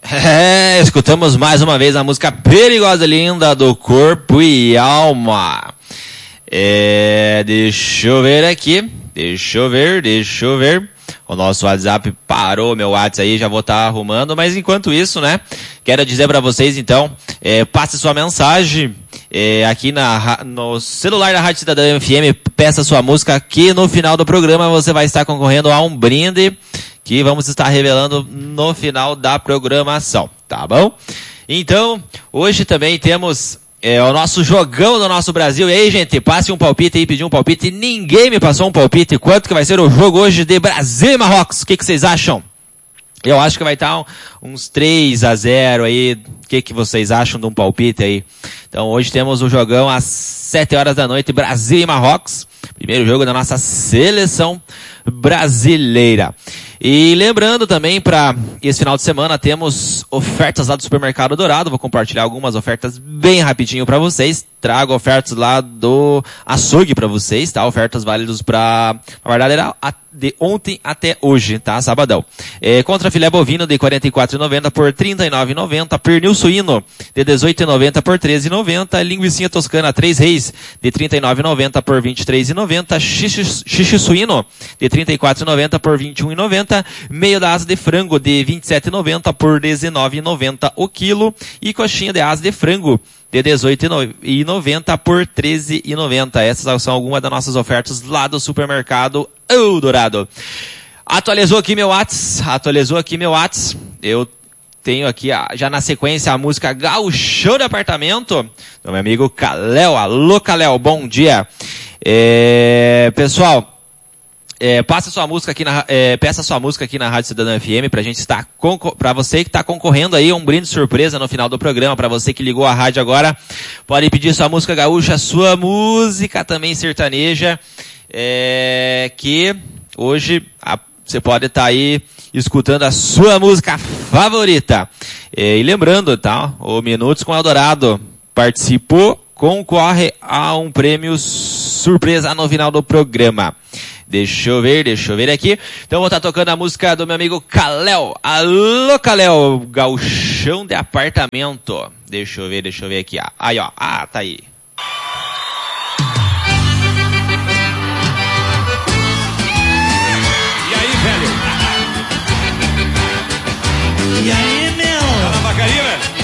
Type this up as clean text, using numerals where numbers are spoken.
Escutamos mais uma vez a música Perigosa e Linda do Corpo e Alma. Deixa eu ver aqui. Deixa eu ver. O nosso WhatsApp parou, meu WhatsApp aí, já vou estar arrumando. Mas enquanto isso, né, quero dizer para vocês, então, passe sua mensagem aqui no celular da Rádio Cidadã FM, peça sua música aqui no final do programa, você vai estar concorrendo a um brinde que vamos estar revelando no final da programação, tá bom? Então, hoje também temos o nosso jogão do nosso Brasil. E aí, gente, passe um palpite aí, pediu um palpite. Ninguém me passou um palpite. Quanto que vai ser o jogo hoje de Brasil e Marrocos? O que vocês acham? Eu acho que vai estar uns 3-0 aí. O que vocês acham de um palpite aí? Então, hoje temos o jogão às 7 horas da noite, Brasil e Marrocos. Primeiro jogo da nossa seleção brasileira. E lembrando também, para esse final de semana, temos ofertas lá do Supermercado Dourado. Vou compartilhar algumas ofertas bem rapidinho para vocês. Trago ofertas lá do açougue para vocês, tá? Ofertas válidas para, na verdade, era de ontem até hoje, tá? Sabadão. Contra filé bovino de R$ 44,90 por R$ 39,90. Pernil suíno de R$ 18,90 por R$ 13,90. Linguicinha toscana 3 reis de R$ 39,90 por R$ 23,90. Xixi suíno de R$ 34,90 por R$ 21,90. Meio da asa de frango de R$ 27,90 por R$ 19,90 o quilo. E coxinha de asa de frango de R$ 18,90 por R$ 13,90. Essas são algumas das nossas ofertas lá do Supermercado Eldorado. Atualizou aqui meu WhatsApp. Eu tenho aqui já na sequência a música Gauchão de Apartamento do meu amigo Caléu. Alô, Caléu, bom dia. Pessoal, peça sua música aqui na Rádio Cidadã FM pra gente estar pra você que está concorrendo aí um brinde surpresa no final do programa. Pra você que ligou a rádio agora, pode pedir sua música gaúcha, sua música também sertaneja, que hoje você pode estar aí escutando a sua música favorita. E lembrando, tá? O Minutos com Eldorado participou, concorre a um prêmio surpresa no final do programa. Deixa eu ver aqui. Então vou estar tocando a música do meu amigo Caléu. Alô, Caléu, Gauchão de Apartamento. Deixa eu ver aqui. Aí, ó. Tá aí. E aí, velho? E aí, meu? Tá na vacaria, velho?